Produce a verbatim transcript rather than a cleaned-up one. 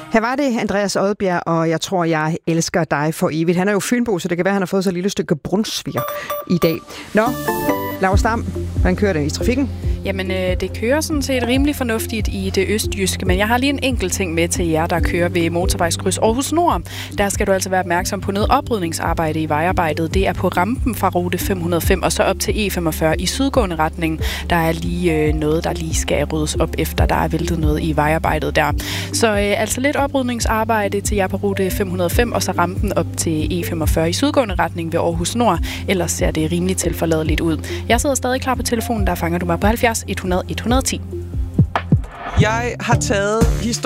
Her var det Andreas Odbjerg, og jeg tror, jeg elsker dig for evigt. Han er jo fynbo, så det kan være, han har fået så et lille stykke brunsviger i dag. Nå, Laura Stam, hvordan kører det i trafikken? Jamen, øh, det kører sådan set rimelig fornuftigt i det østjyske, men jeg har lige en enkelt ting med til jer, der kører ved motorvejskryds Aarhus Nord. Der skal du altså være opmærksom på noget oprydningsarbejde i vejarbejdet. Det er på rampen fra rute fem hundrede og fem og så op til E femogfyrre i sydgående retning. Der er lige øh, noget, der lige skal ryddes op efter, der er væltet noget i vejarbejdet der. Så øh, altså lidt oprydningsarbejde til jer på rute fem hundrede og fem og så rampen op til E femogfyrre i sydgående retning ved Aarhus Nord. Ellers ser det rimelig tilforladeligt ud. Jeg sidder stadig klar på telefonen, der fanger du mig på halvfjerds et hundrede et hundrede og ti. Jeg har taget historien